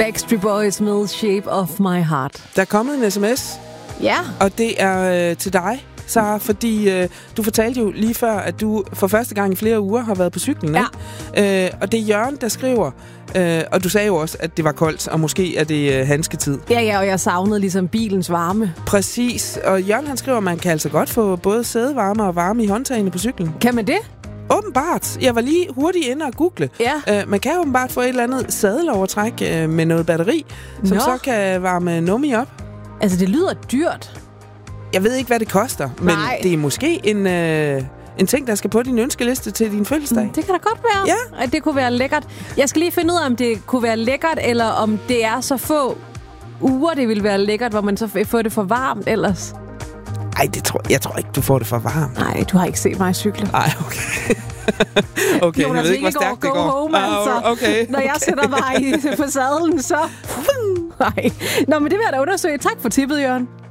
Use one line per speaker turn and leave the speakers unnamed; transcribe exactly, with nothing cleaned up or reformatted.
Backstreet Boys med Shape of My Heart.
Der er kommet en sms.
Ja.
Og det er øh, til dig, Sara, fordi øh, du fortalte jo lige før, at du for første gang i flere uger har været på cyklen,
ja.
ikke? Øh, og det er Jørgen, der skriver, øh, og du sagde jo også, at det var koldt, og måske er det øh, handsketid.
Ja, ja, og jeg savnede ligesom bilens varme.
Præcis, og Jørgen han skriver, at man kan altså godt få både sædevarme og varme i håndtagene på cyklen.
Kan man det?
Åbenbart. Jeg var lige hurtigt inde og google.
Ja.
Øh, man kan åbenbart få et eller andet sadelovertræk øh, med noget batteri, som
Nå.
så kan varme nummi op.
Altså, det lyder dyrt.
Jeg ved ikke, hvad det koster, men
Nej.
det er måske en, øh, en ting, der skal på din ønskeliste til din fødselsdag.
Det kan da godt være,
ja.
at det kunne være lækkert. Jeg skal lige finde ud af, om det kunne være lækkert, eller om det er så få uger, det ville være lækkert, hvor man så vil få det for varmt ellers.
Ej, det tror, jeg tror ikke, du får det for varmt.
Nej, du har ikke set mig cykle.
Nej, okay. Okay,
Jonas,
jeg ved ikke, hvor stærkt det går.
Home, altså.
Ah, okay.
Når jeg sætter mig i, på sadlen, så... Nej. Nå, men det vil jeg da undersøge. Tak for tippet, Jørgen.